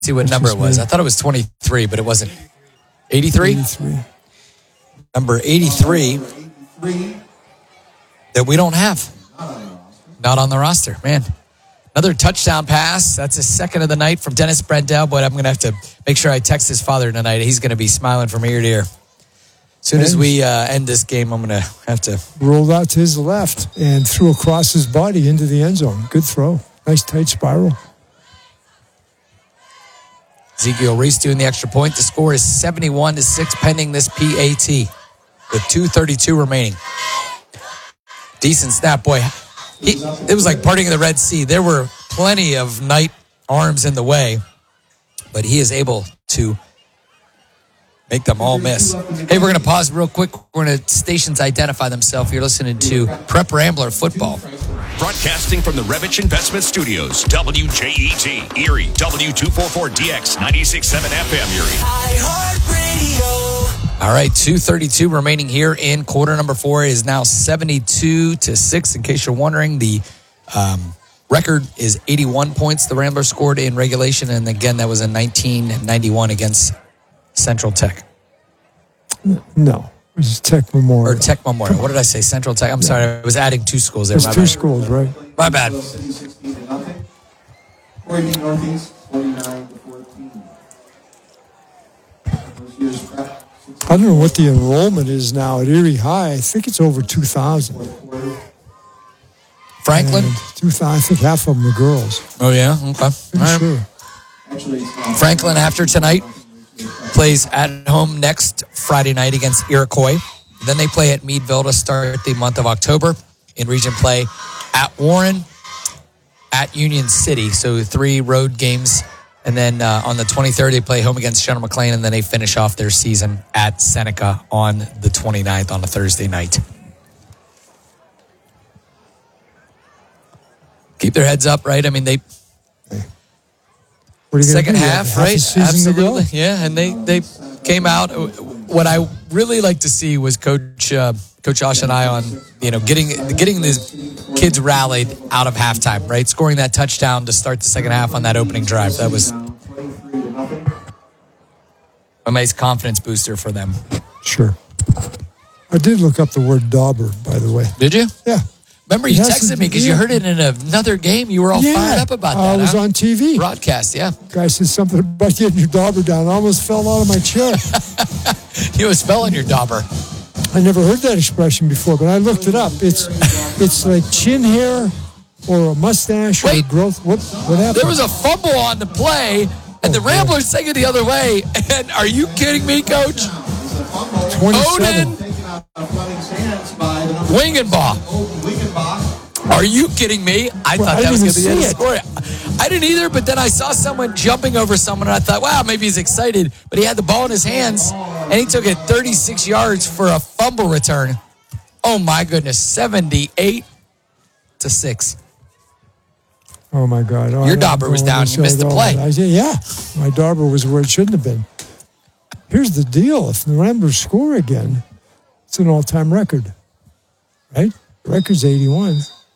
see what number it was. I thought it was 23, but it wasn't. 83? 83. Number 83 that we don't have. Not on the roster. Man, another touchdown pass. That's his second of the night from Dennis Brendel, but I'm going to have to make sure I text his father tonight. He's going to be smiling from ear to ear. As soon as we end this game, I'm going to have to... Rolled out to his left and threw across his body into the end zone. Good throw. Nice tight spiral. Ezekiel Reese doing the extra point. The score is 71-6 pending this PAT with 2:32 remaining. Decent snap, boy. It was like parting of the Red Sea. There were plenty of Knight arms in the way, but he is able to make them all miss. Hey, we're going to pause real quick. We're going to stations identify themselves. You're listening to Prep Rambler Football. Broadcasting from the Revich Investment Studios, WJET, Erie, W244DX, 96.7 FM, Erie. All right, 2:32 remaining here in quarter number 4. It is now 72-6. In case you're wondering, the record is 81 points the Ramblers scored in regulation, and again, that was in 1991 against Central Tech. No. It was Tech Memorial. Or Tech Memorial. What did I say? Central Tech. I'm sorry. I was adding 2 schools there. There's 2 schools, right? My bad. I don't know what the enrollment is now at Erie High. I think it's over 2,000. Franklin? 2,000. I think half of them are girls. Oh, yeah? Okay. Sure. Franklin, after tonight, plays at home next Friday night against Iroquois. Then they play at Meadville to start the month of October. In region play at Warren, at Union City. So 3 road games. And then on the 23rd, they play home against General McLean. And then they finish off their season at Seneca on the 29th on a Thursday night. Keep their heads up, right? I mean, they... Second half, right? Absolutely. Yeah, and they came out. What I really like to see was Coach Josh and I on, getting the kids rallied out of halftime, right? Scoring that touchdown to start the second half on that opening drive. That was a nice confidence booster for them. Sure. I did look up the word dauber, by the way. Did you? Yeah. Remember, you texted me because you heard it in another game. You were all fired up about that. I was on TV. Broadcast, yeah. Guy said something about getting your dauber down. I almost fell out of my chair. You was spelling your dauber. I never heard that expression before, but I looked it up. It's like chin hair or a mustache or a growth. What happened? There was a fumble on the play, and the Ramblers take it the other way. And are you kidding me, Coach? 27. Odin Wingenbaugh. Are you kidding me? I thought that was going to be the end of the score. I didn't either, but then I saw someone jumping over someone, and I thought, wow, maybe he's excited. But he had the ball in his hands, and he took it 36 yards for a fumble return. Oh, my goodness, 78-6. Oh, my God. Your dauber was down. You missed the play. Yeah, my dauber was where it shouldn't have been. Here's the deal. If the Ramblers score again, it's an all-time record, right? The record's 81.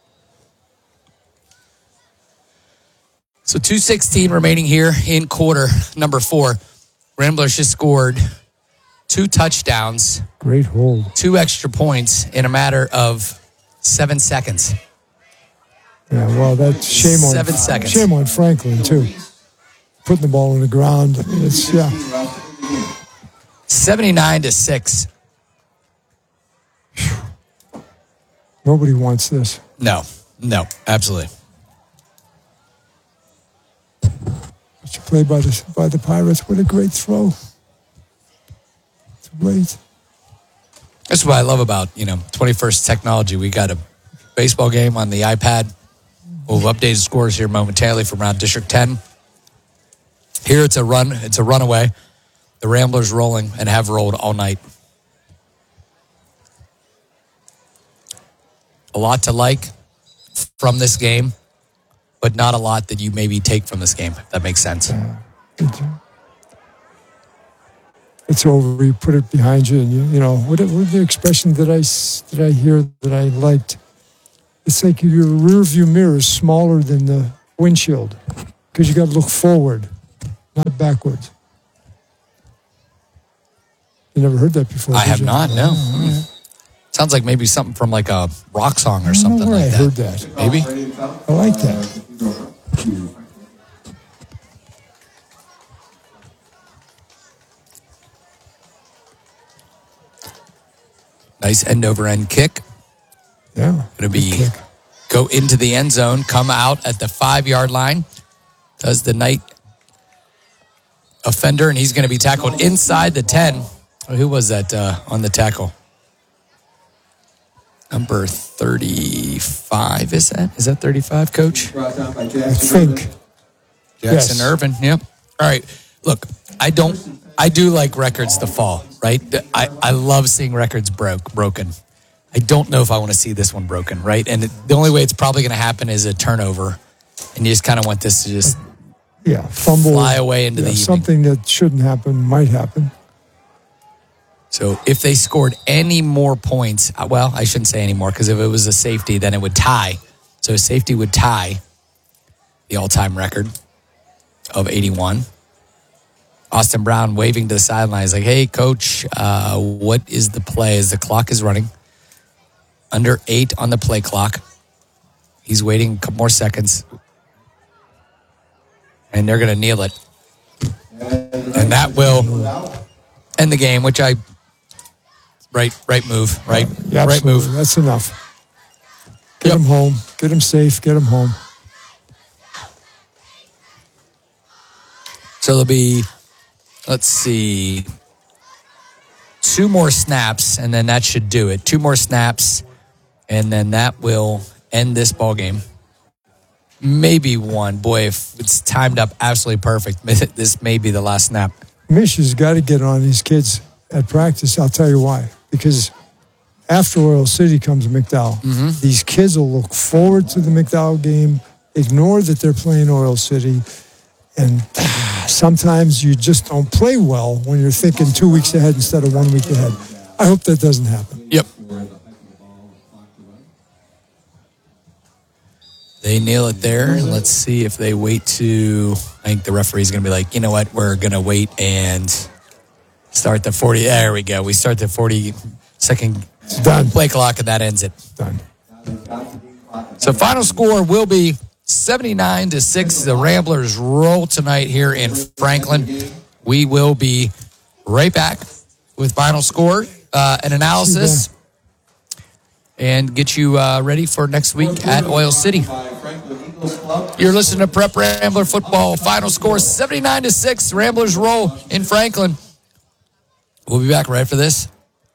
So 2:16 remaining here in quarter number 4. Ramblers just scored 2 touchdowns. Great hold. 2 extra points in a matter of 7 seconds. Yeah, well, that's shame on 7 seconds. Shame on Franklin, too. Putting the ball on the ground. It's, 79-6. Nobody wants this. No, absolutely. It's a play by the Pirates. What a great throw. It's great. That's what I love about, 21st technology. We got a baseball game on the iPad. We'll update the scores here momentarily from around District 10. Here it's a runaway. The Ramblers rolling and have rolled all night. A lot to like from this game, but not a lot that you maybe take from this game, if that makes sense. It's over. You put it behind you, and what the expression that I hear that I liked? It's like your rear view mirror is smaller than the windshield because you got to look forward. not backwards. You never heard that before? I did have you? not, no. Sounds like maybe something from like a rock song or something like I that. heard that. Maybe? I like that. Nice end-over-end kick. Yeah. Going to be good kick. go into the end zone, come out at the 5-yard line. Does the Knight offender, and he's going to be tackled inside the 10. Who was that on the tackle? Number 35, is that? Is that 35, Coach? I think. Jackson Yes. Irvin, yep. All right, look, I do like records to fall, right? I love seeing records broken. I don't know if I want to see this one broken, right? And the only way it's probably going to happen is a turnover. And you just kind of want this to just fumble. fly away into the evening. Something that shouldn't happen might happen. So if they scored any more points, well, I shouldn't say any more, because if it was a safety, then it would tie. So a safety would tie the all-time record of 81. Austin Brown waving to the sideline. He's like, hey, Coach, what is the play as the clock is running? Under 8 on the play clock. He's waiting a couple more seconds. And they're going to kneel it. And that will end the game, which right move, right? Yeah, right move. That's enough. Get him home. Get him safe. Get him home. So there'll be, let's see, 2 more snaps, and then that should do it. 2 more snaps, and then that will end this ball game. Maybe 1. Boy, if it's timed up absolutely perfect, this may be the last snap. Mish has got to get on these kids at practice. I'll tell you why. Because after Oil City comes McDowell. These kids will look forward to the McDowell game, ignore that they're playing Oil City, and sometimes you just don't play well when you're thinking 2 weeks ahead instead of 1 week ahead. I hope that doesn't happen. Yep. They nail it there. Let's see if they wait to, I think the referee's going to be like, you know what, we're going to wait and start the 40. There we go. We start the 40-second play clock, and that ends it. Done. So final score will be 79-6. The Ramblers roll tonight here in Franklin. We will be right back with final score, an analysis, and get you ready for next week at Oil City. You're listening to Prep Rambler Football. Final score 79-6. Ramblers roll in Franklin. We'll be back right after this.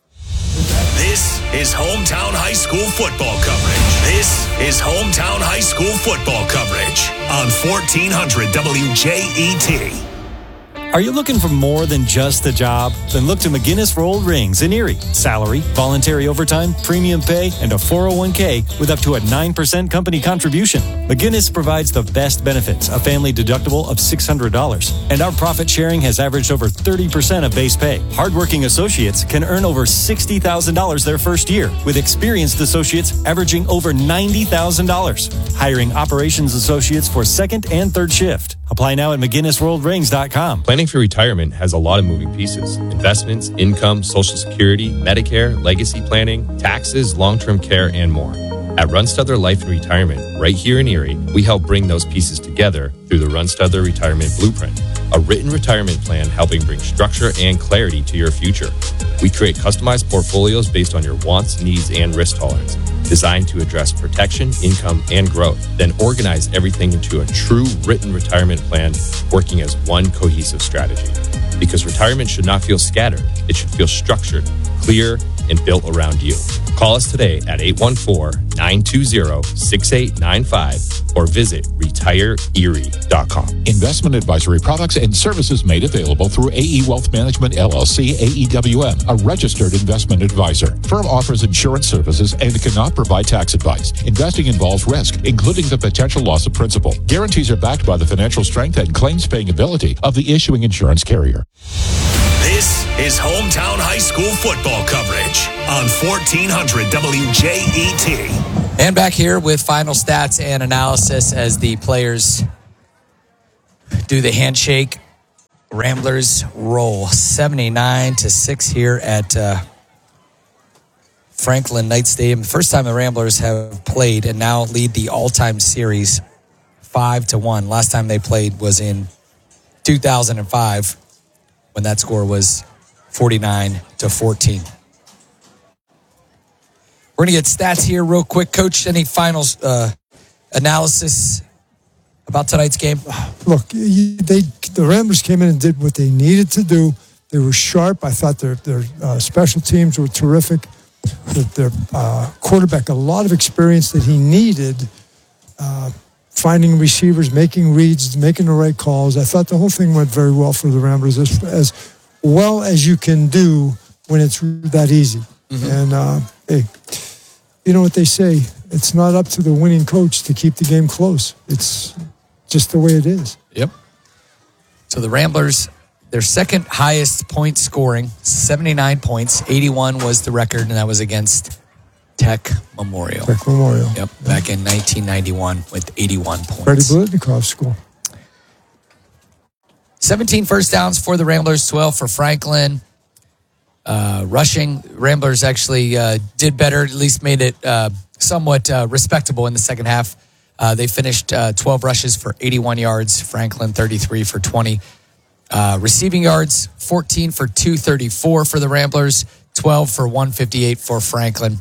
This is hometown high school football coverage. This is hometown high school football coverage on 1400 WJET. Are you looking for more than just a job? Then look to McGinnis Rolled Rings in Erie. Salary, voluntary overtime, premium pay, and a 401k with up to a 9% company contribution. McGinnis provides the best benefits, a family deductible of $600. And our profit sharing has averaged over 30% of base pay. Hardworking associates can earn over $60,000 their first year, with experienced associates averaging over $90,000. Hiring operations associates for second and third shift. Apply now at McGinnisRolledRings.com. Planning for retirement has a lot of moving pieces. Investments, income, Social Security, Medicare, legacy planning, taxes, long-term care, and more. At Runstuther Life and Retirement, right here in Erie, we help bring those pieces together through the Runstuther Retirement Blueprint, a written retirement plan helping bring structure and clarity to your future. We create customized portfolios based on your wants, needs, and risk tolerance, designed to address protection, income, and growth, then organize everything into a true written retirement plan working as one cohesive strategy. Because retirement should not feel scattered. It should feel structured, clear, and built around you. Call us today at 814-920-6895 or visit retireerie.com. Investment advisory products and services made available through AE Wealth Management, LLC, AEWM, a registered investment advisor. Firm offers insurance services and cannot provide tax advice. Investing involves risk, including the potential loss of principal. Guarantees are backed by the financial strength and claims-paying ability of the issuing insurance carrier. This is hometown high school football coverage on 1400 WJET. And back here with final stats and analysis as the players do the handshake Ramblers roll 79-6 here at Franklin Knight Stadium. First time the Ramblers have played and now lead the all-time series 5-1. Last time they played was in 2005 when that score was 49-14. We're going to get stats here real quick. Coach, any final analysis about tonight's game? Look, the Ramblers came in and did what they needed to do. They were sharp. I thought their special teams were terrific. Their quarterback, a lot of experience that he needed, finding receivers, making reads, making the right calls. I thought the whole thing went very well for the Ramblers, as well as you can do when it's that easy. Mm-hmm. And, hey, you know what they say, it's not up to the winning coach to keep the game close. It's just the way it is. Yep. So the Ramblers, their second highest point scoring, 79 points. 81 was the record, and that was against Tech Memorial. Tech Memorial. Yep, back in 1991 with 81 points. Freddie Blitnikoff score. 17 first downs for the Ramblers, 12 for Franklin. Rushing, Ramblers actually did better, at least made it somewhat respectable in the second half. They finished 12 rushes for 81 yards. Franklin, 33 for 20. Receiving yards, 14 for 234 for the Ramblers, 12 for 158 for Franklin.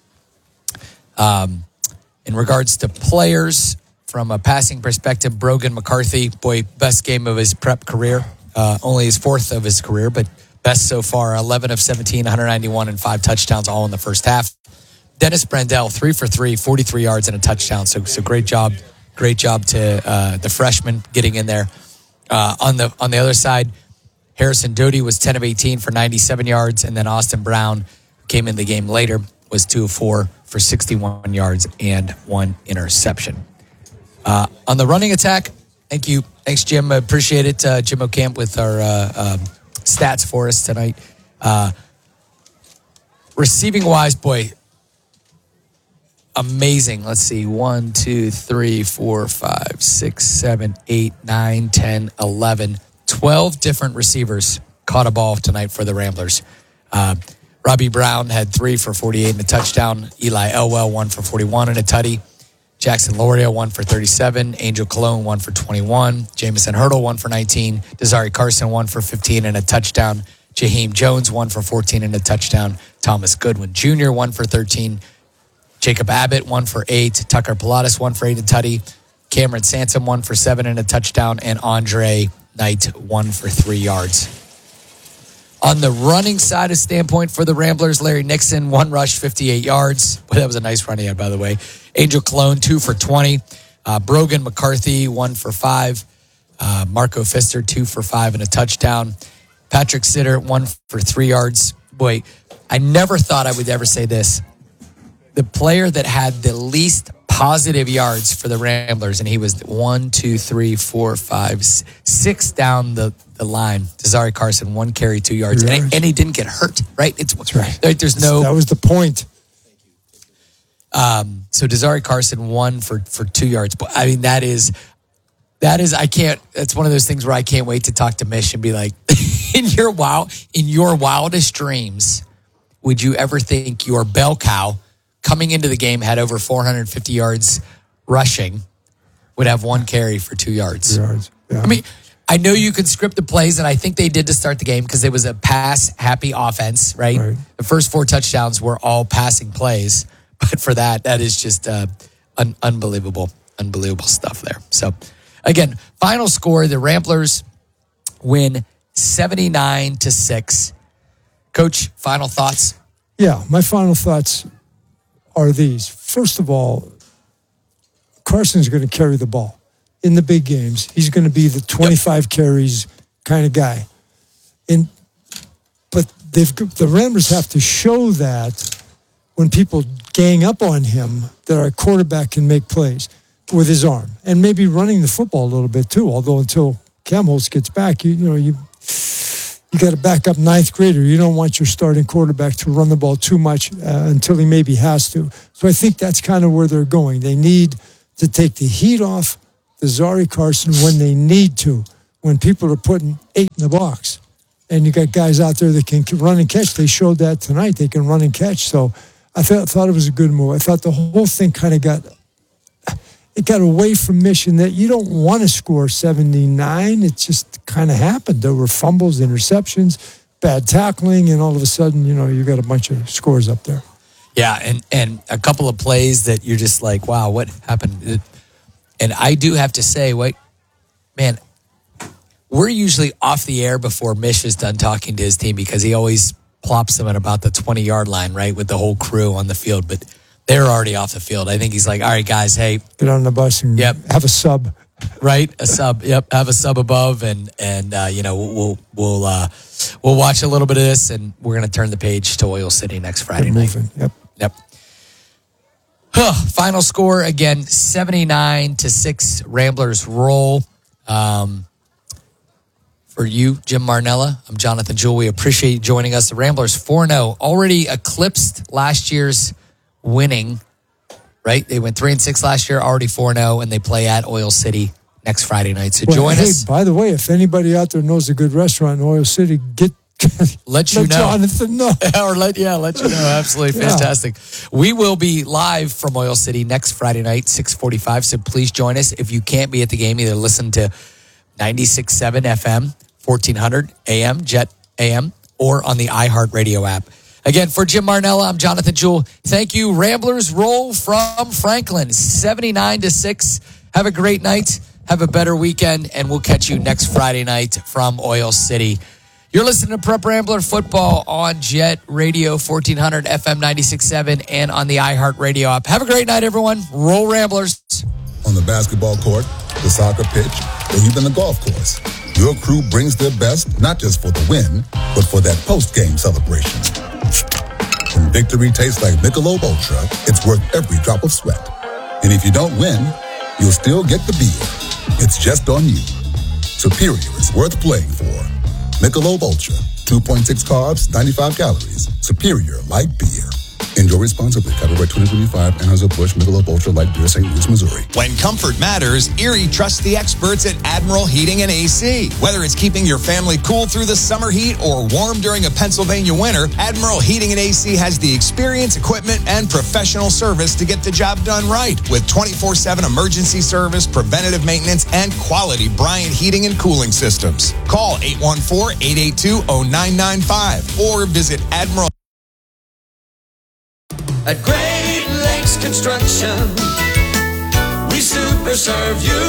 In regards to players, from a passing perspective, Brogan McCarthy, boy, best game of his prep career. Only his fourth of his career, but best so far. 11 of 17, 191 and 5 touchdowns, all in the first half. Dennis Brandell, 3 for 3, 43 yards and a touchdown. So great job. Great job to the freshman getting in there. On the other side, Harrison Doty was 10 of 18 for 97 yards, and then Austin Brown, who came in the game later, was 2 of 4 for 61 yards and 1 interception. On the running attack, thank you. Thanks, Jim. I appreciate it. Jim O'Camp with our stats for us tonight. Receiving wise, boy, amazing. Let's see. 1, 2, 3, 4, 5, 6, 7, 8, 9, 10, 11, 12 different receivers caught a ball tonight for the Ramblers. Robbie Brown had 3 for 48 and a touchdown. Eli Elwell, 1 for 41 and a tutty. Jackson Loria, 1 for 37. Angel Cologne, 1 for 21. Jamison Hurdle, 1 for 19. Desiree Carson, 1 for 15 and a touchdown. Jaheim Jones, 1 for 14 and a touchdown. Thomas Goodwin Jr., 1 for 13. Jacob Abbott, 1 for 8. Tucker Pilatus, 1 for 8 and tutty. Cameron Sansom, 1 for 7 and a touchdown. And Andre Knight, 1 for 3 yards. On the running side of standpoint for the Ramblers, Larry Nixon, 1 rush, 58 yards. Well, that was a nice run he had, by the way. Angel Cologne, 2 for 20. Brogan McCarthy, 1 for 5. Marco Pfister, 2 for 5 and a touchdown. Patrick Sitter, 1 for 3 yards. Boy, I never thought I would ever say this. The player that had the least positive yards for the Ramblers, and he was 1, 2, 3, 4, 5, 6 down the line. Desiree Carson, 1 carry, 2 yards. And he didn't get hurt, right? That's right. There's no. That was the point. So Desiree Carson, 1 for 2 yards. But I mean, that is, I can't, that's one of those things where I can't wait to talk to Mish and be like, in your wildest dreams, would you ever think your bell cow coming into the game had over 450 yards rushing, would have 1 carry for 2 yards? 2 yards. Yeah. I mean, I know you can script the plays, and I think they did to start the game because it was a pass-happy offense, right? The first 4 touchdowns were all passing plays. But for that is just unbelievable stuff there. So, again, final score, the Ramblers win 79-6. Coach, final thoughts? Yeah, my final thoughts are these. First of all, Carson's going to carry the ball in the big games. He's going to be the 25 carries kind of guy. But the Ramblers have to show that when people gang up on him, that our quarterback can make plays with his arm and maybe running the football a little bit too. Although until Cam Holtz gets back, you got to back up 9th grader. You don't want your starting quarterback to run the ball too much until he maybe has to. So I think that's kind of where they're going. They need to take the heat off Desiree Carson when they need to. when people are putting 8 in the box. And you got guys out there that can run and catch. They showed that tonight. They can run and catch. So I thought it was a good move. I thought the whole thing kind of got away from Mission that you don't want to score 79. It just kind of happened. There were fumbles, interceptions, bad tackling, and all of a sudden, you got a bunch of scores up there. Yeah, and a couple of plays that you're just like, wow, what happened? And I do have to say, man, we're usually off the air before Mish is done talking to his team because he always plops them at about the 20-yard line, right, with the whole crew on the field. But they're already off the field. I think he's like, all right, guys, hey. Get on the bus and have a sub. Right, a sub. Yep, have a sub above, and we'll watch a little bit of this, and we're going to turn the page to Oil City next Friday night. Yep. Final score, again, 79-6. Ramblers roll. For you, Jim Marnella, I'm Jonathan Jewell. We appreciate you joining us. The Ramblers 4-0, already eclipsed last year's winning, right? They went 3-6 last year, already 4-0, and they play at Oil City next Friday night. So join us. By the way, if anybody out there knows a good restaurant in Oil City, let you know. Jonathan know. Or let you know. Absolutely fantastic. We will be live from Oil City next Friday night, 6:45. So please join us. If you can't be at the game, either listen to 96.7 FM, 1400 AM, Jet AM, or on the iHeartRadio app. Again, for Jim Marnella, I'm Jonathan Jewell. Thank you. Ramblers roll from Franklin, 79-6. Have a great night. Have a better weekend, and we'll catch you next Friday night from Oil City. You're listening to Prep Rambler Football on Jet Radio, 1400 FM 96.7, and on the iHeartRadio app. Have a great night, everyone. Roll Ramblers. On the basketball court, the soccer pitch, or even the golf course, your crew brings their best, not just for the win, but for that post-game celebration. When victory tastes like Michelob Ultra, it's worth every drop of sweat. And if you don't win, you'll still get the beer. It's just on you. Superior is worth playing for. Michelob Ultra, 2.6 carbs, 95 calories. Superior light beer. Enjoy responsibly. Copyright 2025, Anheuser-Busch, Michelob Ultra Light Beer, St. Louis, Missouri. When comfort matters, Erie trusts the experts at Admiral Heating and AC. Whether it's keeping your family cool through the summer heat or warm during a Pennsylvania winter, Admiral Heating and AC has the experience, equipment, and professional service to get the job done right. With 24/7 emergency service, preventative maintenance, and quality Bryant heating and cooling systems. Call 814-882-0995 or visit Admiral. At Great Lakes Construction, we super serve you.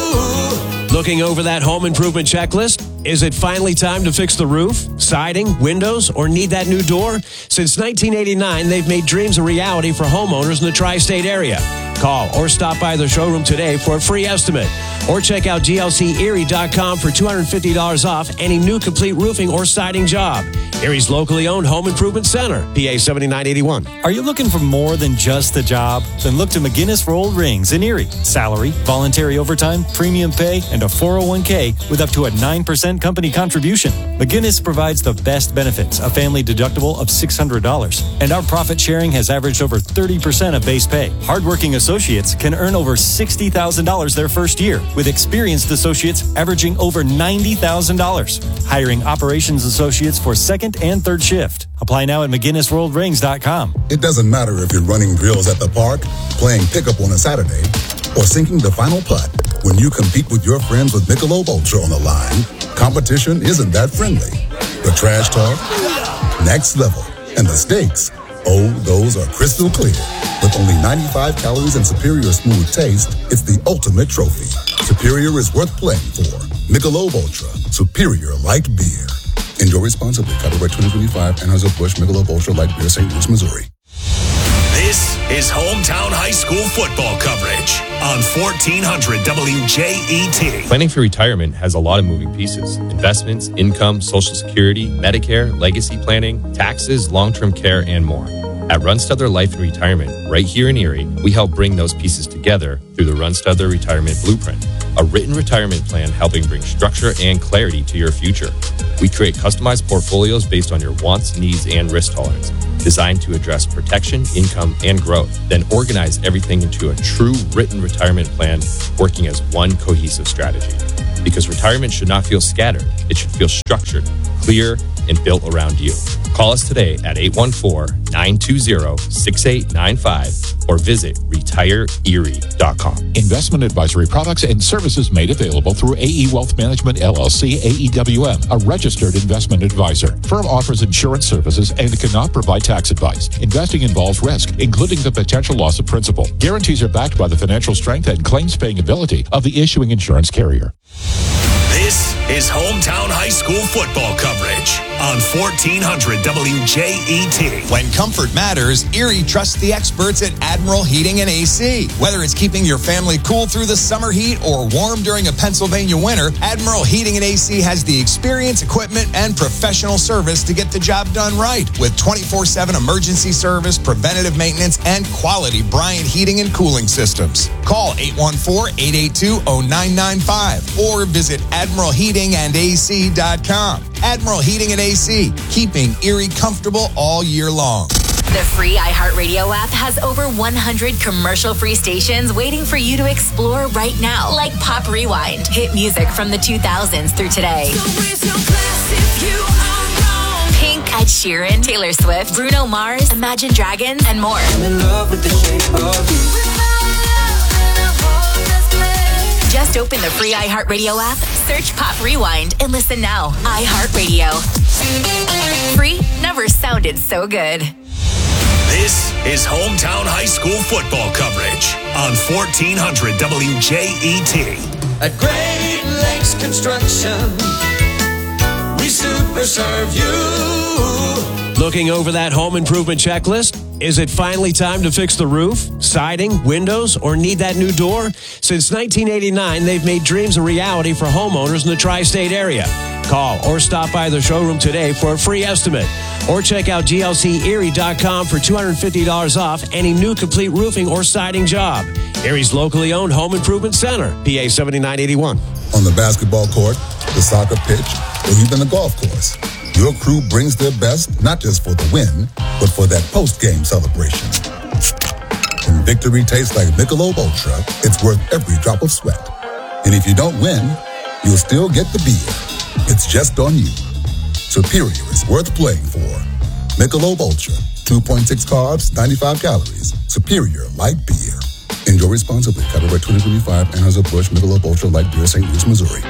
Looking over that home improvement checklist? Is it finally time to fix the roof, siding, windows, or need that new door? Since 1989, they've made dreams a reality for homeowners in the tri-state area. Call or stop by the showroom today for a free estimate. Or check out glcerie.com for $250 off any new complete roofing or siding job. Erie's locally owned home improvement center, PA 7981. Are you looking for more than just a job? Then look to McGinnis Rolled Rings in Erie. Salary, voluntary overtime, premium pay, and a 401k with up to a 9% company contribution. McGinnis provides the best benefits, a family deductible of $600. And our profit sharing has averaged over 30% of base pay. Hardworking associates can earn over $60,000 their first year, with experienced associates averaging over $90,000. Hiring operations associates for second and third shift. Apply now at McGinnisRolledRings.com. It doesn't matter if you're running drills at the park, playing pickup on a Saturday, or sinking the final putt. When you compete with your friends with Michelob Ultra on the line, competition isn't that friendly. The trash talk, next level, and the stakes, oh, those are crystal clear. With only 95 calories and superior smooth taste, it's the ultimate trophy. Superior is worth playing for. Michelob Ultra, superior light beer. Enjoy responsibly. Copyright 2025, Anheuser-Busch, Michelob Ultra Light Beer, St. Louis, Missouri. This is Hometown High School football coverage on 1400 WJET. Planning for retirement has a lot of moving pieces. Investments, income, Social Security, Medicare, legacy planning, taxes, long-term care, and more. At Runstuther Life and Retirement, right here in Erie, we help bring those pieces together through the Runstuther Retirement Blueprint, a written retirement plan helping bring structure and clarity to your future. We create customized portfolios based on your wants, needs, and risk tolerance, designed to address protection, income, and growth, then organize everything into a true written retirement plan, working as one cohesive strategy. Because retirement should not feel scattered. It should feel structured, clear, and built around you. Call us today at 814-920-6895 or visit retireerie.com. Investment advisory products and services made available through AE Wealth Management LLC, AEWM, a registered investment advisor. Firm offers insurance services and cannot provide tax advice. Investing involves risk, including the potential loss of principal. Guarantees are backed by the financial strength and claims-paying ability of the issuing insurance carrier. This is Hometown High School football coverage on 1400 WJET. When comfort matters, Erie trusts the experts at Admiral Heating and AC. Whether it's keeping your family cool through the summer heat or warm during a Pennsylvania winter, Admiral Heating and AC has the experience, equipment, and professional service to get the job done right. With 24/7 emergency service, preventative maintenance, and quality Bryant heating and cooling systems. Call 814-882-0995 or visit AdmiralHeatingandAC.com. Admiral Heating and AC, keeping Erie comfortable all year long. The free iHeartRadio app has over 100 commercial-free stations waiting for you to explore right now, like Pop Rewind, hit music from the 2000s through today. Pink, Ed Sheeran, Taylor Swift, Bruno Mars, Imagine Dragons, and more. I'm in love with the shape of you. Just open the free iHeartRadio app, search Pop Rewind, and listen now. iHeartRadio. Free never sounded so good. This is Hometown High School football coverage on 1400 WJET. At Great Lakes Construction, we super serve you. Looking over that home improvement checklist? Is it finally time to fix the roof, siding, windows, or need that new door? Since 1989, they've made dreams a reality for homeowners in the tri-state area. Call or stop by the showroom today for a free estimate. Or check out glcerie.com for $250 off any new complete roofing or siding job. Erie's locally owned home improvement center, PA 7981. On the basketball court, the soccer pitch, or even the golf course, your crew brings their best, not just for the win, but for that post-game celebration. When victory tastes like Michelob Ultra, it's worth every drop of sweat. And if you don't win, you'll still get the beer. It's just on you. Superior is worth playing for. Michelob Ultra, 2.6 carbs, 95 calories. Superior light beer. Enjoy responsibly. Copyright 2025, Anheuser-Busch Michelob Ultra Light Beer, St. Louis, Missouri.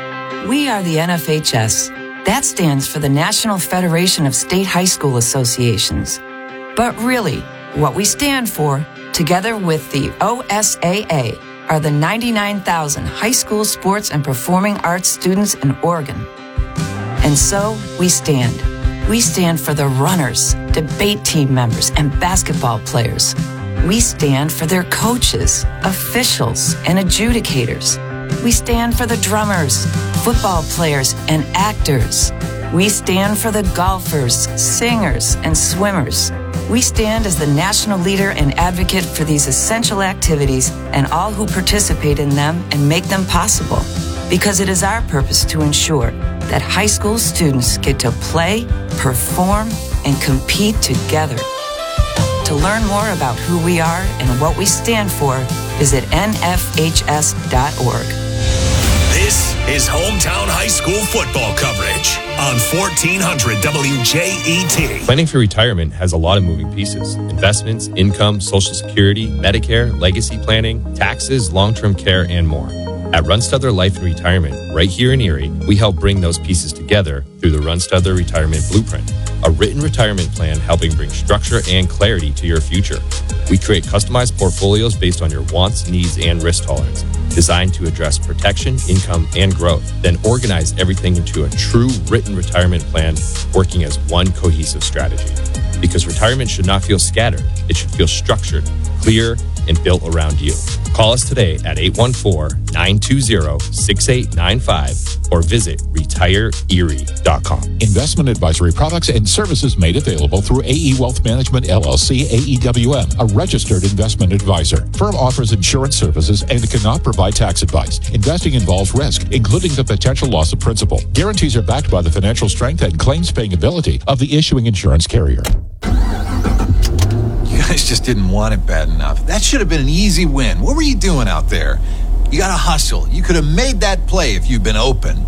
We are the NFHS. That stands for the National Federation of State High School Associations. But really, what we stand for, together with the OSAA, are the 99,000 high school sports and performing arts students in Oregon. And so, we stand. We stand for the runners, debate team members, and basketball players. We stand for their coaches, officials, and adjudicators. We stand for the drummers, football players, and actors. We stand for the golfers, singers, and swimmers. We stand as the national leader and advocate for these essential activities and all who participate in them and make them possible. Because it is our purpose to ensure that high school students get to play, perform, and compete together. To learn more about who we are and what we stand for, visit nfhs.org. This is Hometown High School football coverage on 1400 WJET. Planning for retirement has a lot of moving pieces. Investments, income, Social Security, Medicare, legacy planning, taxes, long-term care, and more. At Runstudler Life and Retirement, right here in Erie, we help bring those pieces together through the Runstudler Retirement Blueprint, a written retirement plan helping bring structure and clarity to your future. We create customized portfolios based on your wants, needs, and risk tolerance, designed to address protection, income, and growth, then organize everything into a true written retirement plan working as one cohesive strategy. Because retirement should not feel scattered, it should feel structured, clear, and built around you. Call us today at 814-920-6895 or visit retireerie.com. Investment advisory products and services made available through AE Wealth Management LLC, AEWM, a registered investment advisor. Firm offers insurance services and cannot provide tax advice. Investing involves risk, including the potential loss of principal. Guarantees are backed by the financial strength and claims-paying ability of the issuing insurance carrier. You guys just didn't want it bad enough. That should have been an easy win. What were you doing out there? You got to hustle. You could have made that play if you'd been open.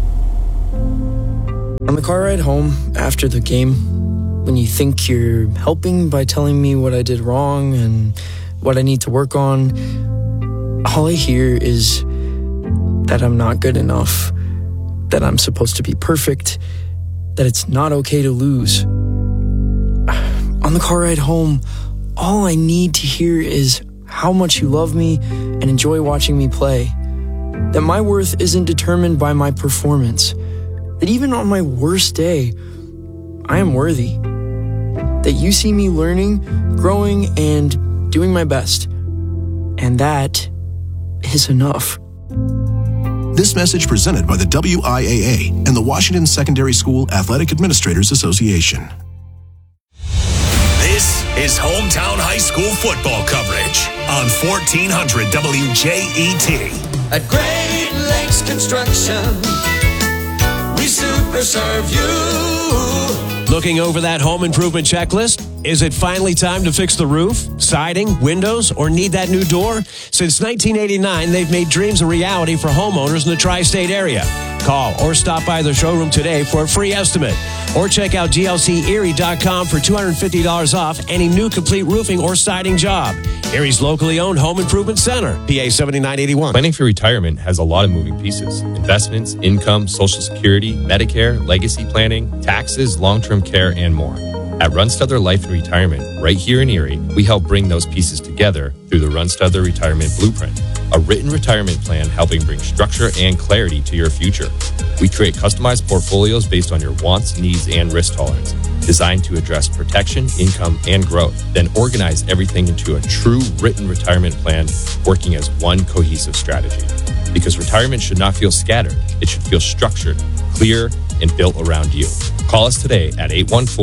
On the car ride home after the game, when you think you're helping by telling me what I did wrong and what I need to work on, all I hear is that I'm not good enough, that I'm supposed to be perfect, that it's not okay to lose. On the car ride home, all I need to hear is how much you love me and enjoy watching me play, that my worth isn't determined by my performance, that even on my worst day, I am worthy, that you see me learning, growing, and doing my best, and that is enough. This message presented by the WIAA and the Washington Secondary School Athletic Administrators Association. This is Hometown High School football coverage on 1400 WJET. At Great Lakes Construction, we super serve you. Looking over that home improvement checklist? Is it finally time to fix the roof, siding, windows, or need that new door? Since 1989, they've made dreams a reality for homeowners in the tri-state area. Call or stop by the showroom today for a free estimate. Or check out glcerie.com for $250 off any new complete roofing or siding job. Erie's locally owned home improvement center, PA 7981. Planning for retirement has a lot of moving pieces. Investments, income, Social Security, Medicare, legacy planning, taxes, long-term care, and more. At Runstuther Life and Retirement, right here in Erie, we help bring those pieces together through the Runstuther Retirement Blueprint, a written retirement plan helping bring structure and clarity to your future. We create customized portfolios based on your wants, needs, and risk tolerance, designed to address protection, income, and growth, then organize everything into a true written retirement plan working as one cohesive strategy. Because retirement should not feel scattered, it should feel structured, clear, and built around you. Call us today at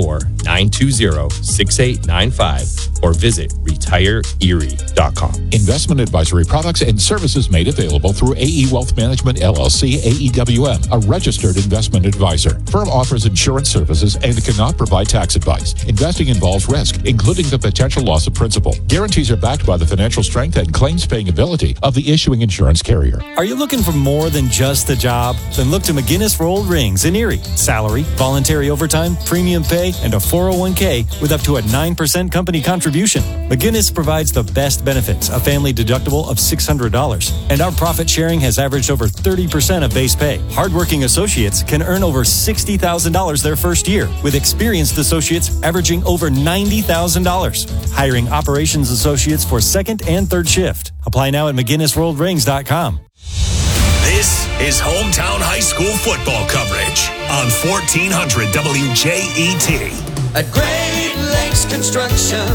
814-920-6895 or visit retireerie.com. Investment advisory products and services made available through AE Wealth Management, LLC, AEWM, a registered investment advisor. Firm offers insurance services and cannot provide tax advice. Investing involves risk, including the potential loss of principal. Guarantees are backed by the financial strength and claims-paying ability of the issuing insurance carrier. Are you looking for more than just a job? Then look to McGinnis Rolled Rings in Erie. Salary, voluntary overtime, premium pay, and a 401k with up to a 9% company contribution. McGinnis provides the best benefits, a family deductible of $600. And our profit sharing has averaged over 30% of base pay. Hardworking associates can earn over $60,000 their first year, with experienced associates averaging over $90,000. Hiring operations associates for second and third shift. Apply now at McGinnisRolledRings.com. This is Hometown High School football coverage on 1400 WJET. At Great Lakes Construction,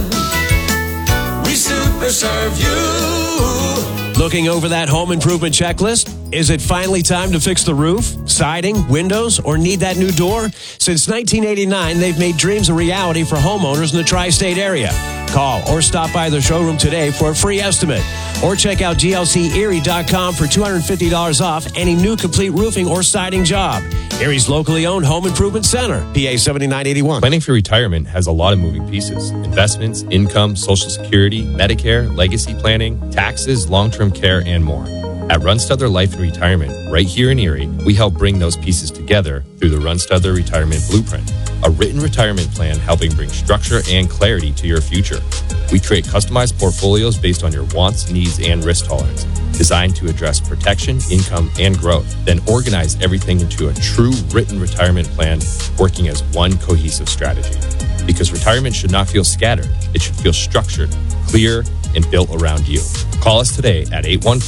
we super serve you. Looking over that home improvement checklist? Is it finally time to fix the roof, siding, windows, or need that new door? Since 1989, they've made dreams a reality for homeowners in the tri-state area. Call or stop by the showroom today for a free estimate. Or check out glcerie.com for $250 off any new complete roofing or siding job. Erie's locally owned home improvement center, PA 7981. Planning for retirement has a lot of moving pieces. Investments, income, Social Security, Medicare, legacy planning, taxes, long-term care, and more. At Runstuther Life and Retirement, right here in Erie, we help bring those pieces together through the Runstuther Retirement Blueprint, a written retirement plan helping bring structure and clarity to your future. We create customized portfolios based on your wants, needs, and risk tolerance, designed to address protection, income, and growth, then organize everything into a true written retirement plan working as one cohesive strategy. Because retirement should not feel scattered, it should feel structured, clear, and built around you. Call us today at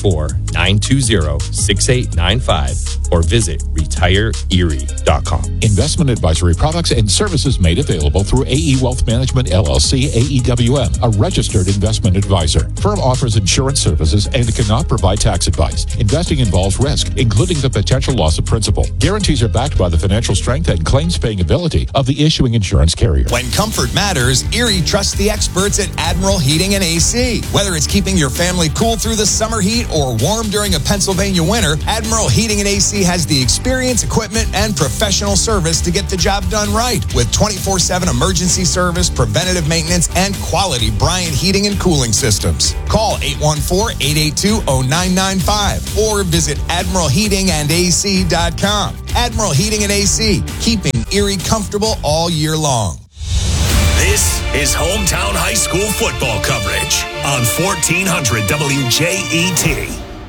814-920-6895 or visit retireerie.com. Investment advisory products and services made available through AE Wealth Management, LLC, AEWM, a registered investment advisor. Firm offers insurance services and cannot provide tax advice. Investing involves risk, including the potential loss of principal. Guarantees are backed by the financial strength and claims-paying ability of the issuing insurance carrier. When comfort matters, Erie trusts the experts at Admiral Heating and AC. Whether it's keeping your family family cool through the summer heat or warm during a Pennsylvania winter, Admiral Heating and AC has the experience, equipment, and professional service to get the job done right with 24/7 emergency service, preventative maintenance, and quality Bryant heating and cooling systems. Call 814-882-0995 or visit admiralheatingandac.com. Admiral Heating and AC, keeping Erie comfortable all year long. This is Hometown High School football coverage on 1400 WJET.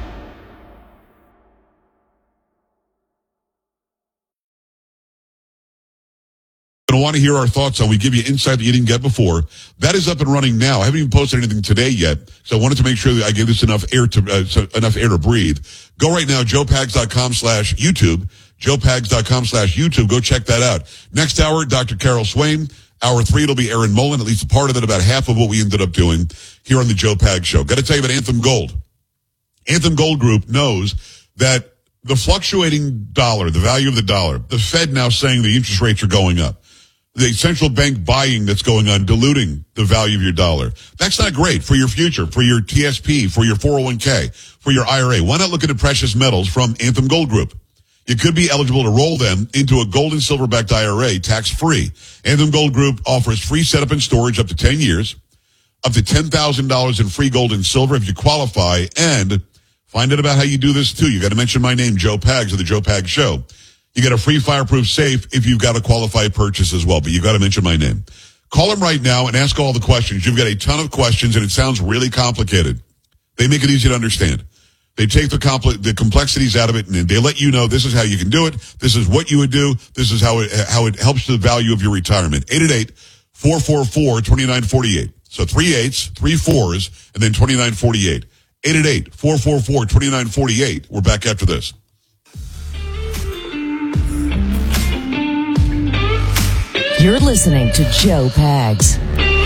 I want to hear our thoughts on. We give you insight that you didn't get before. That is up and running now. I haven't even posted anything today yet, so I wanted to make sure that I gave this enough air to breathe. Go right now, joepags.com/YouTube. joepags.com/YouTube. Go check that out. Next hour, Dr. Carol Swain. Hour 3, it'll be Aaron Mullen, at least a part of it, about half of what we ended up doing here on the Joe Pags Show. Got to tell you about Anthem Gold. Anthem Gold Group knows that the fluctuating dollar, the value of the dollar, the Fed now saying the interest rates are going up, the central bank buying that's going on, diluting the value of your dollar. That's not great for your future, for your TSP, for your 401k, for your IRA. Why not look at the precious metals from Anthem Gold Group? You could be eligible to roll them into a gold and silver-backed IRA tax-free. Anthem Gold Group offers free setup and storage up to 10 years, up to $10,000 in free gold and silver if you qualify, and find out about how you do this too. You got to mention my name, Joe Pags, of the Joe Pags Show. You get a free fireproof safe if you've got a qualified purchase as well, but you got to mention my name. Call them right now and ask all the questions. You've got a ton of questions, and it sounds really complicated. They make it easy to understand. They take the complexities out of it, and they let you know this is how you can do it. This is what you would do. This is how it helps the value of your retirement. 888-444-2948. So 3 8s, 3 4s, and then 2948. 888-444-2948. We're back after this. You're listening to Joe Pags.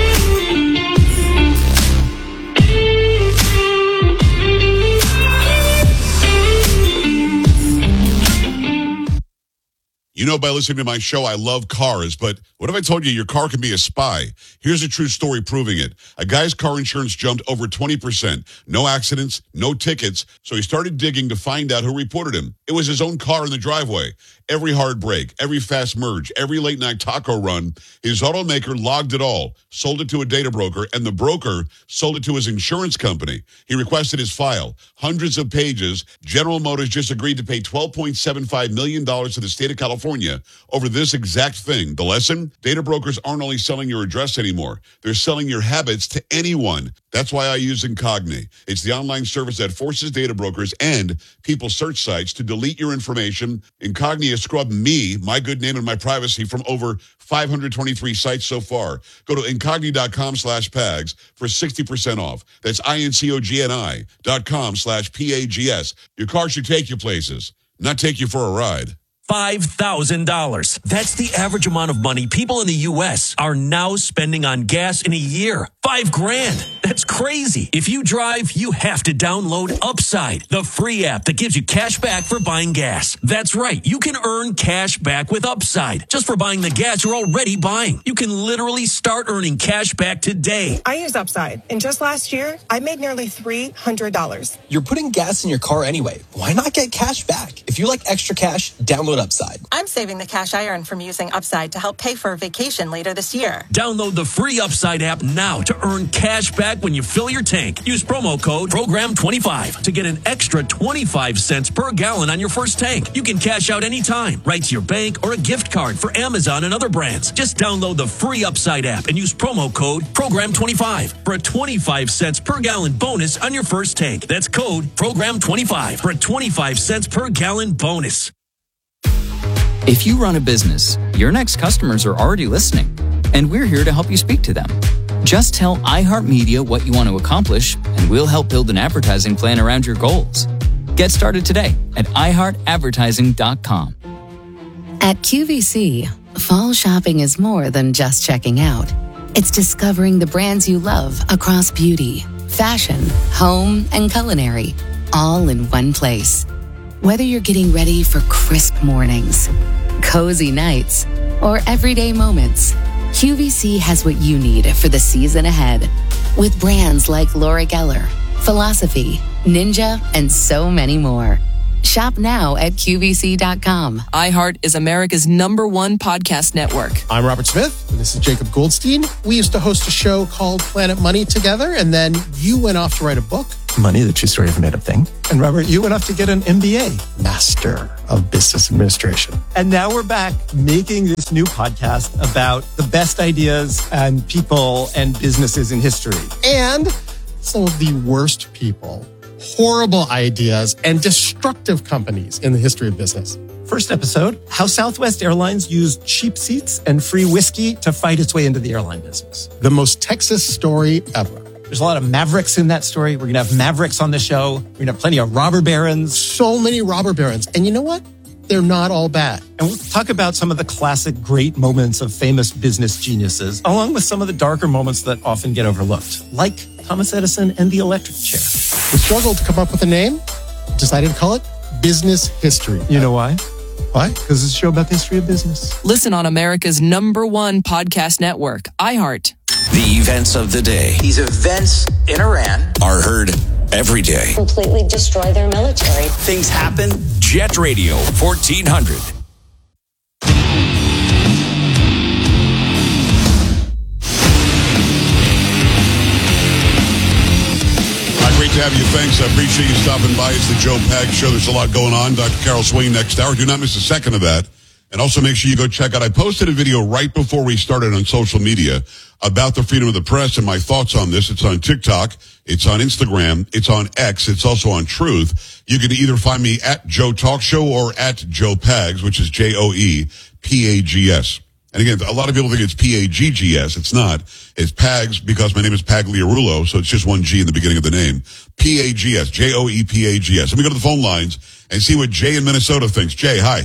You know, by listening to my show, I love cars, but what if I told you your car can be a spy? Here's a true story proving it. A guy's car insurance jumped over 20%. No accidents, no tickets, so he started digging to find out who reported him. It was his own car in the driveway. Every hard break, every fast merge, every late night taco run, his automaker logged it all, sold it to a data broker, and the broker sold it to his insurance company. He requested his file. Hundreds of pages. General Motors just agreed to pay $12.75 million to the state of California over this exact thing. The lesson? Data brokers aren't only selling your address anymore. They're selling your habits to anyone. That's why I use Incogni. It's the online service that forces data brokers and people search sites to delete your information. Incogni has scrubbed me, my good name, and my privacy from over 523 sites so far. Go to Incogni.com/Pags for 60% off. That's INCOGNI.com/PAGS. Your car should take you places, not take you for a ride. $5,000. That's the average amount of money people in the U.S. are now spending on gas in a year. $5,000. That's crazy. If you drive, you have to download Upside, the free app that gives you cash back for buying gas. That's right. You can earn cash back with Upside just for buying the gas you're already buying. You can literally start earning cash back today. I use Upside, and just last year, I made nearly $300. You're putting gas in your car anyway. Why not get cash back? If you like extra cash, download Upside. I'm saving the cash I earn from using Upside to help pay for a vacation later this year. Download the free Upside app now to earn cash back when you fill your tank. Use promo code PROGRAM25 to get an extra 25 cents per gallon on your first tank. You can cash out anytime, right to your bank or a gift card for Amazon and other brands. Just download the free Upside app and use promo code PROGRAM25 for a 25 cents per gallon bonus on your first tank. That's code PROGRAM25 for a 25 cents per gallon bonus. If you run a business, your next customers are already listening, and we're here to help you speak to them. Just tell iHeartMedia what you want to accomplish, and we'll help build an advertising plan around your goals. Get started today at iHeartAdvertising.com. At QVC, fall shopping is more than just checking out. It's discovering the brands you love across beauty, fashion, home, and culinary, all in one place. Whether you're getting ready for crisp mornings, cozy nights, or everyday moments, QVC has what you need for the season ahead. With brands like Laura Geller, philosophy, ninja, and so many more. Shop now at QVC.com. iHeart is America's #1 podcast network. I'm Robert Smith, and this is Jacob Goldstein. We used to host a show called Planet Money together, and then you went off to write a book. Money, the true story of a made-up thing. And Robert, you went off to get an MBA, Master of Business Administration. And now we're back making this new podcast about the best ideas and people and businesses in history. And some of the worst people, horrible ideas, and destructive companies in the history of business. First episode, how Southwest Airlines used cheap seats and free whiskey to fight its way into the airline business. The most Texas story ever. There's a lot of mavericks in that story. We're going to have mavericks on the show. We're going to have plenty of robber barons. So many robber barons. And you know what? They're not all bad. And we'll talk about some of the classic great moments of famous business geniuses, along with some of the darker moments that often get overlooked, like Thomas Edison and the electric chair. We struggled to come up with a name, decided to call it Business History. You know why? Why? Because it's a show about the history of business. Listen on America's #1 podcast network, iHeart. The events of the day. These events in Iran are heard every day. Completely destroy their military. Things happen. Jet Radio 1400. Great to have you. Thanks. I appreciate you stopping by. It's the Joe Pags Show. There's a lot going on. Dr. Carol Swain next hour. Do not miss a second of that. And also make sure you go check out. I posted a video right before we started on social media about the freedom of the press and my thoughts on this. It's on TikTok. It's on Instagram. It's on X. It's also on Truth. You can either find me at Joe Talk Show or at Joe Pags, which is JoePags. And again, a lot of people think it's Paggs. It's not. It's Pags because my name is Pagliarulo, so it's just one G in the beginning of the name. Pags, JoePags. Let me go to the phone lines and see what Jay in Minnesota thinks. Jay, hi.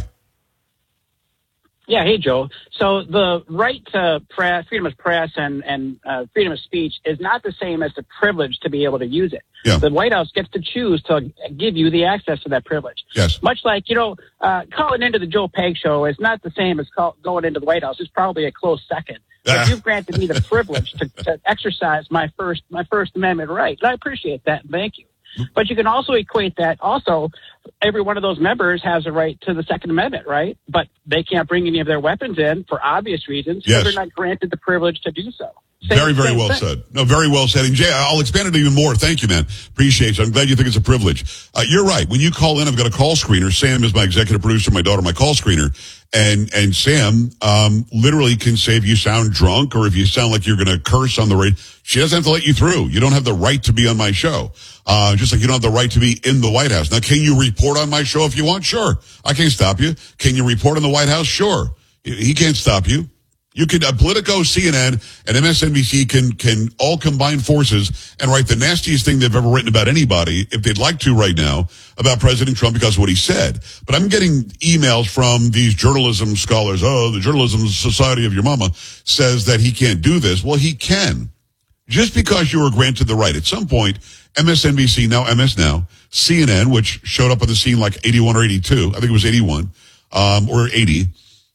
Yeah, hey, Joe. So the right to press, freedom of press and freedom of speech is not the same as the privilege to be able to use it. Yeah. The White House gets to choose to give you the access to that privilege. Yes. Much like, calling into the Joe Pags Show is not the same as going into the White House. It's probably a close second. But you've granted me the privilege to exercise my First Amendment right. And I appreciate that. And thank you. But you can also equate that also every one of those members has a right to the Second Amendment, right? But they can't bring any of their weapons in for obvious reasons. Yes. So they're not granted the privilege to do so. Very well said. No, very well said. And Jay, I'll expand it even more. Thank you, man. Appreciate it. I'm glad you think it's a privilege. You're right. When you call in, I've got a call screener. Sam is my executive producer, my daughter, my call screener. And Sam, literally can say if you sound drunk or if you sound like you're going to curse on the radio, she doesn't have to let you through. You don't have the right to be on my show. Just like you don't have the right to be in the White House. Now, can you report on my show if you want? Sure. I can't stop you. Can you report on the White House? Sure. He can't stop you. You can, Politico, CNN, and MSNBC can all combine forces and write the nastiest thing they've ever written about anybody, if they'd like to right now, about President Trump because of what he said. But I'm getting emails from these journalism scholars. Oh, the Journalism Society of your mama says that he can't do this. Well, he can. Just because you were granted the right. At some point, MSNBC, now MS Now, CNN, which showed up on the scene like 81 or 82, I think it was 81, or 80,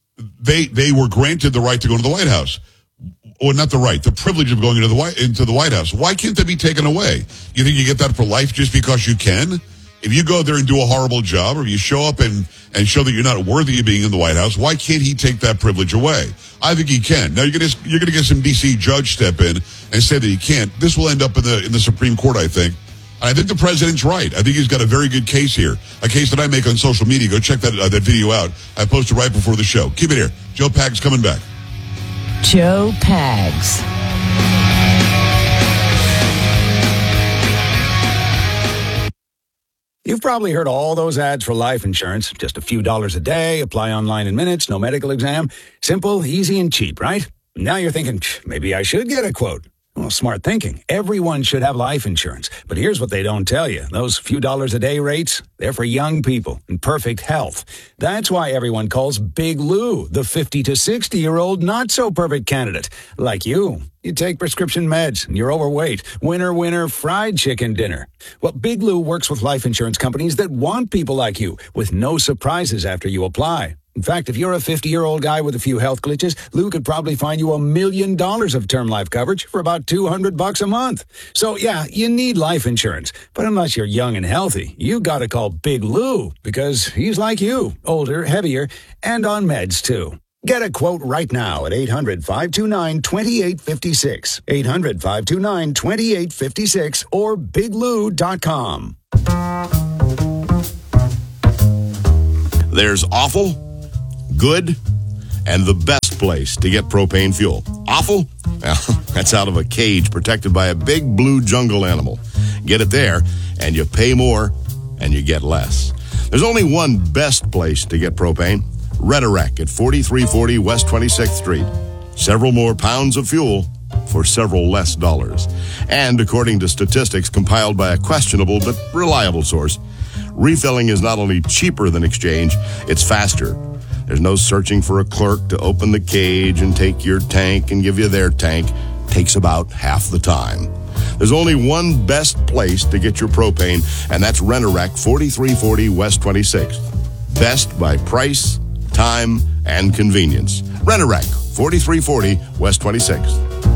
they were granted the right to go to the White House. Or not the right, the privilege of going into the White House. Why can't that be taken away? You think you get that for life just because you can? If you go there and do a horrible job, or you show up and show that you're not worthy of being in the White House, why can't he take that privilege away? I think he can. Now you're going to get some DC judge step in and say that he can't. This will end up in the Supreme Court, I think. And I think the president's right. I think he's got a very good case here. A case that I make on social media. Go check that video out. I posted right before the show. Keep it here. Joe Pags coming back. Joe Pags. You've probably heard all those ads for life insurance. Just a few dollars a day, apply online in minutes, no medical exam. Simple, easy, and cheap, right? Now you're thinking, maybe I should get a quote. Well, smart thinking. Everyone should have life insurance. But here's what they don't tell you. Those few dollars a day rates, they're for young people in perfect health. That's why everyone calls Big Lou the 50 to 60-year-old not-so-perfect candidate. Like you. You take prescription meds, and you're overweight. Winner, winner, fried chicken dinner. Well, Big Lou works with life insurance companies that want people like you, with no surprises after you apply. In fact, if you're a 50-year-old guy with a few health glitches, Lou could probably find you $1 million of term life coverage for about $200 a month. So, yeah, you need life insurance. But unless you're young and healthy, you got to call Big Lou, because he's like you, older, heavier, and on meds, too. Get a quote right now at 800-529-2856. 800-529-2856 or biglou.com. There's awful, good, and the best place to get propane fuel. Awful? Well, that's out of a cage protected by a big blue jungle animal. Get it there, and you pay more, and you get less. There's only one best place to get propane. Rhetorec at 4340 West 26th Street. Several more pounds of fuel for several less dollars. And according to statistics compiled by a questionable but reliable source, refilling is not only cheaper than exchange, it's faster. There's no searching for a clerk to open the cage and take your tank and give you their tank. Takes about half the time. There's only one best place to get your propane, and that's Rhetorec 4340 West 26th. Best by price, time, and convenience. Rhetorec 4340 West 26th.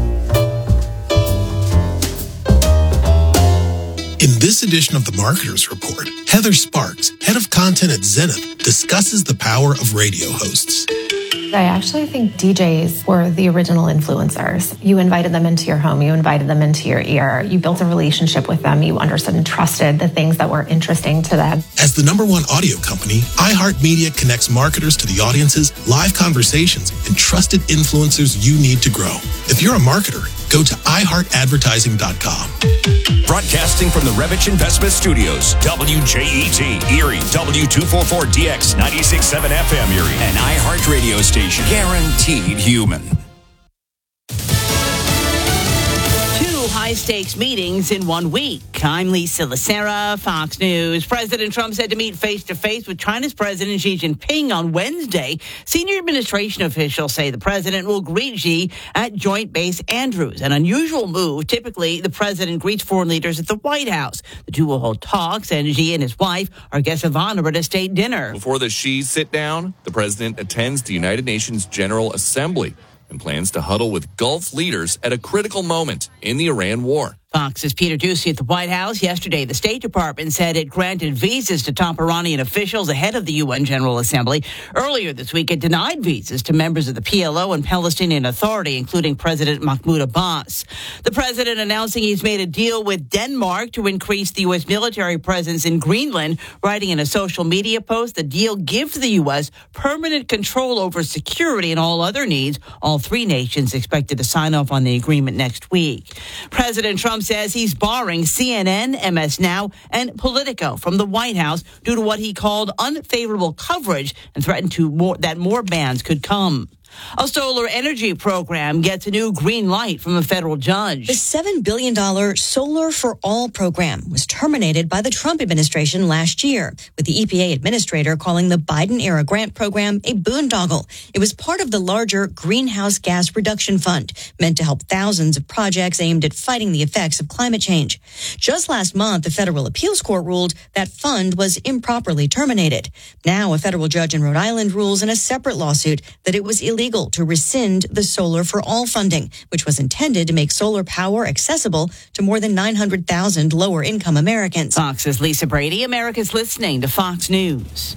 In this edition of the Marketers Report, Heather Sparks, head of content at Zenith, discusses the power of radio hosts. I actually think DJs were the original influencers. You invited them into your home. You invited them into your ear. You built a relationship with them. You understood and trusted the things that were interesting to them. As the #1 audio company, iHeartMedia connects marketers to the audiences, live conversations, and trusted influencers you need to grow. If you're a marketer, go to iHeartAdvertising.com. Broadcasting from the Revich Investment Studios, WJET, Erie, W244DX, 96.7 FM Erie, an iHeart radio station, guaranteed human. High-stakes meetings in 1 week. I'm Lisa Lacera, Fox News. President Trump said to meet face-to-face with China's President Xi Jinping on Wednesday. Senior administration officials say the president will greet Xi at Joint Base Andrews, an unusual move. Typically, the president greets foreign leaders at the White House. The two will hold talks, and Xi and his wife are guests of honor at a state dinner. Before the Xi sit-down, the president attends the United Nations General Assembly and plans to huddle with Gulf leaders at a critical moment in the Iran war. Fox's Peter Doocy at the White House. Yesterday, the State Department said it granted visas to top Iranian officials ahead of the UN General Assembly. Earlier this week, it denied visas to members of the PLO and Palestinian Authority, including President Mahmoud Abbas. The president announcing he's made a deal with Denmark to increase the U.S. military presence in Greenland, writing in a social media post, the deal gives the U.S. permanent control over security and all other needs. All three nations expected to sign off on the agreement next week. President Trump says he's barring CNN, MS Now, and Politico from the White House due to what he called unfavorable coverage and threatened that more bans could come. A solar energy program gets a new green light from a federal judge. The $7 billion Solar for All program was terminated by the Trump administration last year, with the EPA administrator calling the Biden-era grant program a boondoggle. It was part of the larger Greenhouse Gas Reduction Fund, meant to help thousands of projects aimed at fighting the effects of climate change. Just last month, the federal appeals court ruled that fund was improperly terminated. Now, a federal judge in Rhode Island rules in a separate lawsuit that it was illegal to rescind the Solar for All funding, which was intended to make solar power accessible to more than 900,000 lower-income Americans. Fox's Lisa Brady. America's listening to Fox News.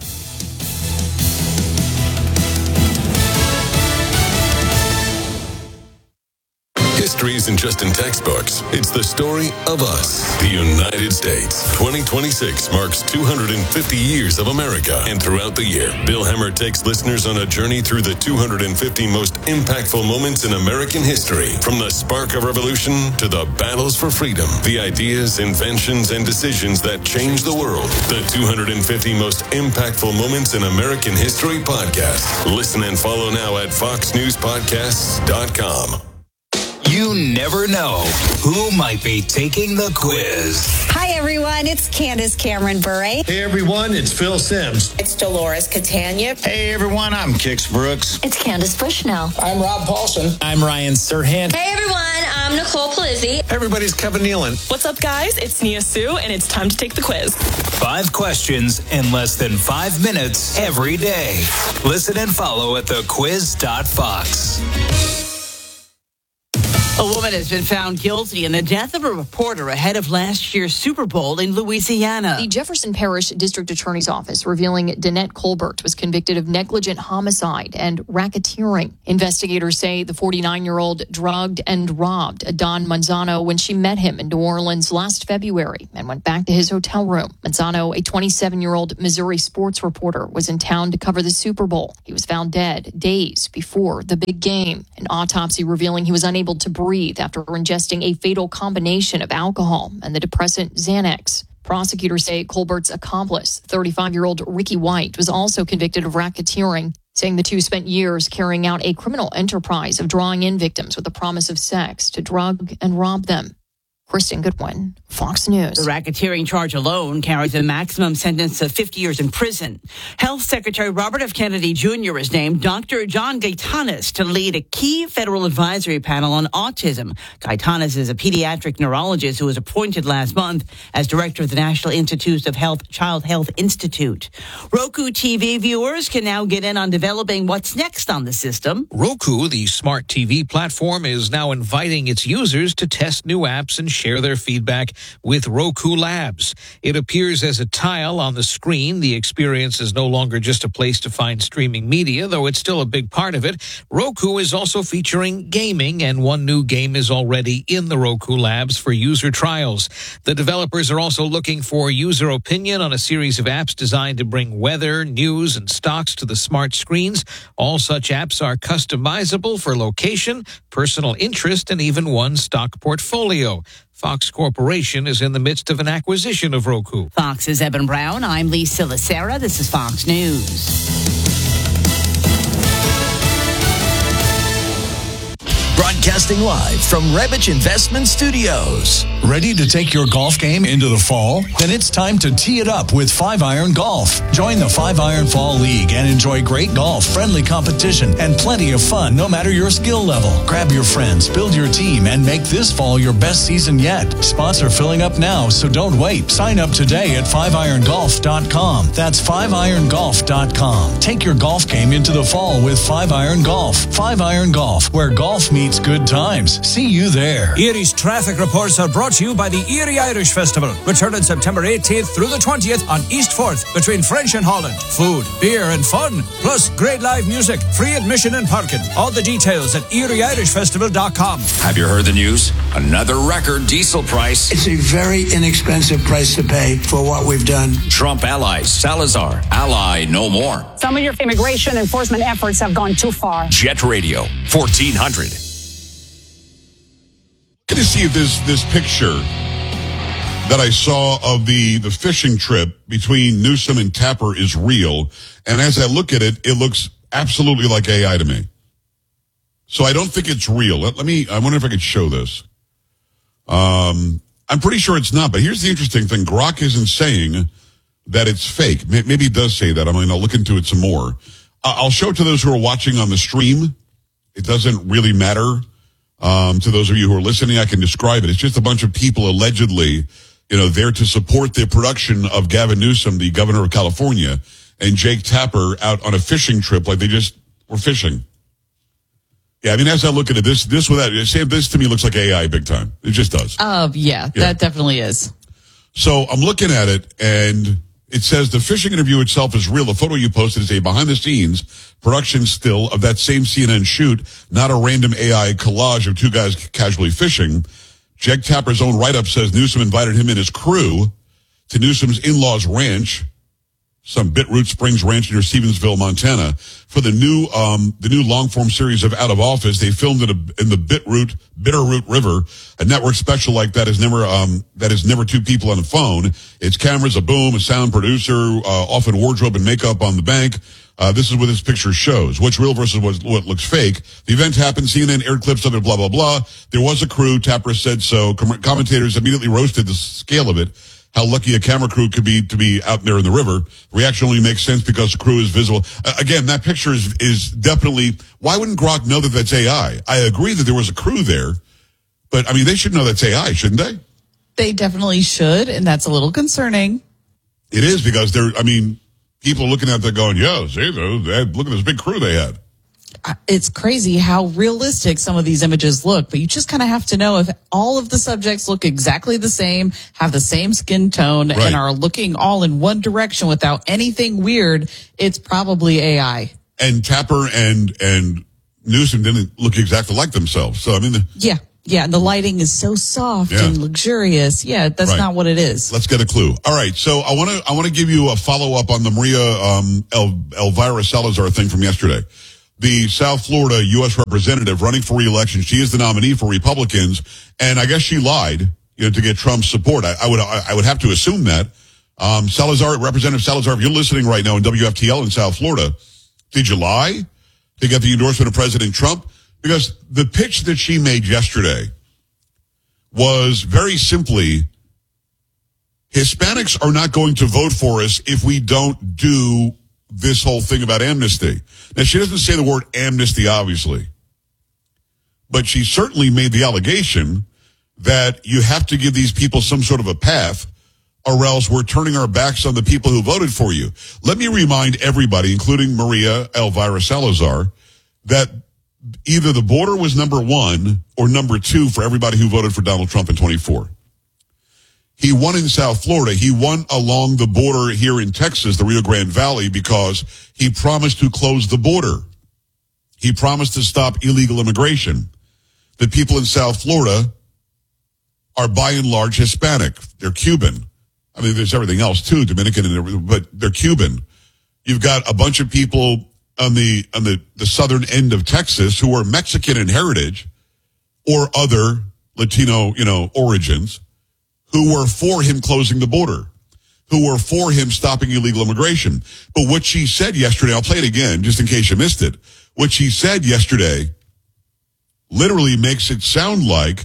History isn't just in textbooks. It's the story of us, the United States. 2026 marks 250 years of America. And throughout the year, Bill Hemmer takes listeners on a journey through the 250 most impactful moments in American history. From the spark of revolution to the battles for freedom, the ideas, inventions, and decisions that changed the world. The 250 most impactful moments in American history podcast. Listen and follow now at foxnewspodcasts.com. You never know who might be taking the quiz. Hi, everyone. It's Candace Cameron Bure. Hey, everyone. It's Phil Sims. It's Dolores Catania. Hey, everyone. I'm Kix Brooks. It's Candace Bushnell. I'm Rob Paulson. I'm Ryan Serhant. Hey, everyone. I'm Nicole Palizzi. Everybody's Kevin Nealon. What's up, guys? It's Nia Sue, and it's time to take the quiz. 5 questions in less than 5 minutes every day. Listen and follow at thequiz.fox. A woman has been found guilty in the death of a reporter ahead of last year's Super Bowl in Louisiana. The Jefferson Parish District Attorney's Office revealing Danette Colbert was convicted of negligent homicide and racketeering. Investigators say the 49-year-old drugged and robbed Don Manzano when she met him in New Orleans last February and went back to his hotel room. Manzano, a 27-year-old Missouri sports reporter, was in town to cover the Super Bowl. He was found dead days before the big game. An autopsy revealing he was unable to breathe after ingesting a fatal combination of alcohol and the depressant Xanax. Prosecutors say Colbert's accomplice, 35-year-old Ricky White, was also convicted of racketeering, saying the two spent years carrying out a criminal enterprise of drawing in victims with the promise of sex to drug and rob them. Kristen Goodwin, Fox News. The racketeering charge alone carries a maximum sentence of 50 years in prison. Health Secretary Robert F. Kennedy Jr. has named Dr. John Gaetanis to lead a key federal advisory panel on autism. Gaetanis is a pediatric neurologist who was appointed last month as director of the National Institutes of Health Child Health Institute. Roku TV viewers can now get in on developing what's next on the system. Roku, the smart TV platform, is now inviting its users to test new apps and share their feedback with Roku Labs. It appears as a tile on the screen. The experience is no longer just a place to find streaming media, though it's still a big part of it. Roku is also featuring gaming, and one new game is already in the Roku Labs for user trials. The developers are also looking for user opinion on a series of apps designed to bring weather, news, and stocks to the smart screens. All such apps are customizable for location, personal interest, and even one stock portfolio. Fox Corporation is in the midst of an acquisition of Roku. Fox's Evan Brown. I'm Lisa Lacera. This is Fox News. Broadcasting live from Rebich Investment Studios. Ready to take your golf game into the fall? Then it's time to tee it up with 5-Iron Golf. Join the 5-Iron Fall League and enjoy great golf, friendly competition, and plenty of fun no matter your skill level. Grab your friends, build your team, and make this fall your best season yet. Spots are filling up now, so don't wait. Sign up today at 5irongolf.com. That's 5irongolf.com. Take your golf game into the fall with 5-Iron Golf. 5-Iron Golf, where golf meets good times. See you there. Erie's traffic reports are brought to you by the Erie Irish Festival, returning September 18th through the 20th on East 4th between French and Holland. Food, beer, and fun, plus great live music, free admission and parking. All the details at erieirishfestival.com. Have you heard the news? Another record diesel price. It's a very inexpensive price to pay for what we've done. Trump allies, Salazar, ally no more. Some of your immigration enforcement efforts have gone too far. Jet Radio, 1400. Good to see if this picture that I saw of the fishing trip between Newsom and Tapper is real. And as I look at it, it looks absolutely like AI to me. So I don't think it's real. I wonder if I could show this. I'm pretty sure it's not, but here's the interesting thing. Grok isn't saying that it's fake. Maybe it does say that. I'll look into it some more. I'll show it to those who are watching on the stream. It doesn't really matter. To those of you who are listening, I can describe it. It's just a bunch of people allegedly, there to support the production of Gavin Newsom, the governor of California, and Jake Tapper out on a fishing trip like they just were fishing. Yeah, as I look at it, this to me looks like AI big time. It just does. Yeah, that definitely is. So I'm looking at it, and it says the fishing interview itself is real. The photo you posted is a behind-the-scenes production still of that same CNN shoot, not a random AI collage of two guys casually fishing. Jake Tapper's own write-up says Newsom invited him and his crew to Newsom's in-laws ranch, some Bitterroot Springs Ranch near Stevensville, Montana, for the new long-form series of Out of Office. They filmed it in the Bitterroot River, a network special like that is never two people on the phone. It's cameras, a boom, a sound producer, often wardrobe and makeup on the bank. This is what this picture shows. What's real versus what looks fake. The event happened. CNN aired clips of it, blah, blah, blah. There was a crew. Tapper said so. Commentators immediately roasted the scale of it. How lucky a camera crew could be to be out there in the river. Reaction only makes sense because the crew is visible. Again, that picture is definitely, why wouldn't Grok know that that's AI? I agree that there was a crew there, But, I mean, they should know that's AI, shouldn't they? They definitely should, and that's a little concerning. It is because people are looking at that going, yo, see, look at this big crew they had. It's crazy how realistic some of these images look, but you just kind of have to know if all of the subjects look exactly the same, have the same skin tone, and are looking all in one direction without anything weird, it's probably AI. And Tapper and Newsom didn't look exactly like themselves. So, I mean... Yeah, and the lighting is so soft and luxurious. Yeah, that's not what it is. Let's get a clue. All right, so I want to give you a follow-up on the Maria Elvira Salazar thing from yesterday. The South Florida U.S. representative running for re-election. She is the nominee for Republicans, and I guess she lied, to get Trump's support. I would have to assume that. Representative Salazar, if you're listening right now in WFTL in South Florida, did you lie to get the endorsement of President Trump? Because the pitch that she made yesterday was very simply, Hispanics are not going to vote for us if we don't do this whole thing about amnesty. Now, she doesn't say the word amnesty, obviously, but she certainly made the allegation that you have to give these people some sort of a path, or else we're turning our backs on the people who voted for you. Let me remind everybody, including Maria Elvira Salazar, that either the border was number 1 or number 2 for everybody who voted for Donald Trump in 24. He won in South Florida. He won along the border here in Texas, the Rio Grande Valley, because he promised to close the border. He promised to stop illegal immigration. The people in South Florida are by and large Hispanic. They're Cuban. I mean, there's everything else too, Dominican and everything, but they're Cuban. You've got a bunch of people on the southern end of Texas who are Mexican in heritage or other Latino, origins, who were for him closing the border, who were for him stopping illegal immigration. But what she said yesterday, I'll play it again just in case you missed it. What she said yesterday literally makes it sound like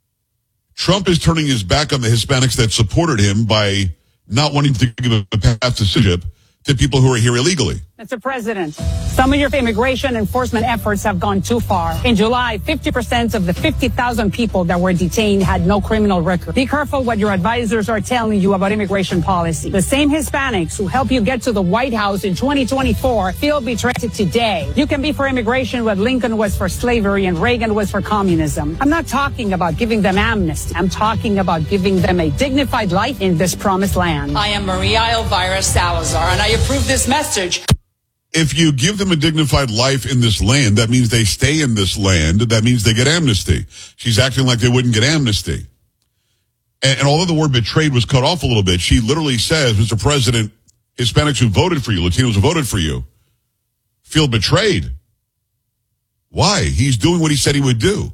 Trump is turning his back on the Hispanics that supported him by not wanting to give a path to citizenship to people who are here illegally. Mr. President, some of your immigration enforcement efforts have gone too far. In July, 50% of the 50,000 people that were detained had no criminal record. Be careful what your advisors are telling you about immigration policy. The same Hispanics who helped you get to the White House in 2024 feel betrayed today. You can be for immigration what Lincoln was for slavery and Reagan was for communism. I'm not talking about giving them amnesty. I'm talking about giving them a dignified life in this promised land. I am Maria Elvira Salazar, and I approve this message. If you give them a dignified life in this land, that means they stay in this land. That means they get amnesty. She's acting like they wouldn't get amnesty. And although the word betrayed was cut off a little bit, she literally says, Mr. President, Hispanics who voted for you, Latinos who voted for you, feel betrayed. Why? He's doing what he said he would do.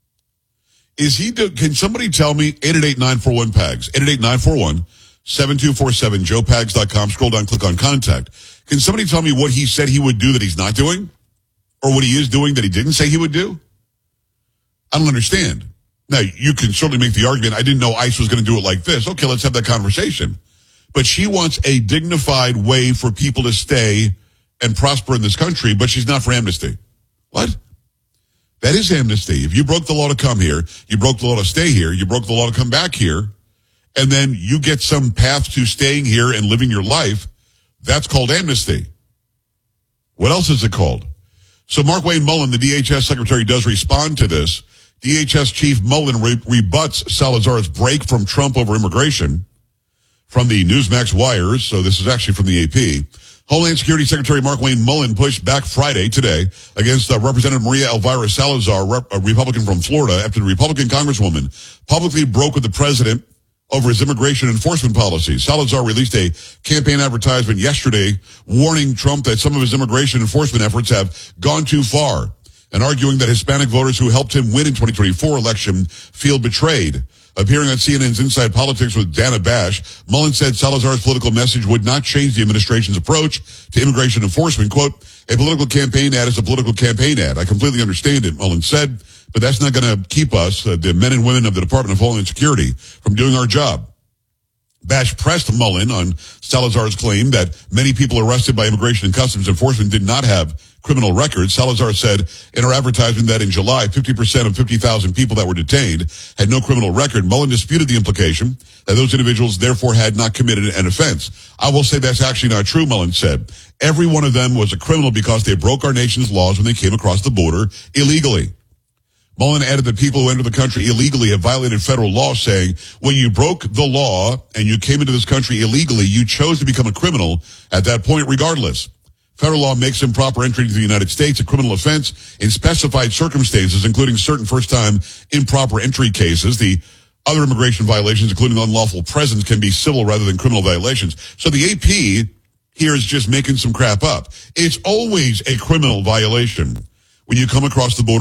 Can somebody tell me? 888-941-PAGS, 888-941-7247, joepags.com. Scroll down, click on contact. Can somebody tell me what he said he would do that he's not doing? Or what he is doing that he didn't say he would do? I don't understand. Now, you can certainly make the argument, I didn't know ICE was going to do it like this. Okay, let's have that conversation. But she wants a dignified way for people to stay and prosper in this country, but she's not for amnesty. What? That is amnesty. If you broke the law to come here, you broke the law to stay here, you broke the law to come back here, and then you get some path to staying here and living your life, that's called amnesty. What else is it called? So Markwayne Mullin, the DHS secretary, does respond to this. DHS Chief Mullin rebuts Salazar's break from Trump over immigration from the Newsmax wires. So this is actually from the AP. Homeland Security Secretary Markwayne Mullin pushed back Friday, today, against Representative Maria Elvira Salazar, a Republican from Florida, after the Republican congresswoman publicly broke with the president over his immigration enforcement policies. Salazar released a campaign advertisement yesterday warning Trump that some of his immigration enforcement efforts have gone too far and arguing that Hispanic voters who helped him win in 2024 election feel betrayed. Appearing on CNN's Inside Politics with Dana Bash, Mullin said Salazar's political message would not change the administration's approach to immigration enforcement. Quote, a political campaign ad is a political campaign ad. I completely understand it, Mullin said, but that's not going to keep us, the men and women of the Department of Homeland Security, from doing our job. Bash pressed Mullen on Salazar's claim that many people arrested by Immigration and Customs Enforcement did not have criminal records. Salazar said in her advertisement that in July, 50% of 50,000 people that were detained had no criminal record. Mullen disputed the implication that those individuals therefore had not committed an offense. I will say that's actually not true, Mullen said. Every one of them was a criminal because they broke our nation's laws when they came across the border illegally. Mullen added that people who enter the country illegally have violated federal law, saying, when you broke the law and you came into this country illegally, you chose to become a criminal at that point regardless. Federal law makes improper entry into the United States a criminal offense in specified circumstances, including certain first-time improper entry cases. The other immigration violations, including unlawful presence, can be civil rather than criminal violations. So the AP here is just making some crap up. It's always a criminal violation when you come across the border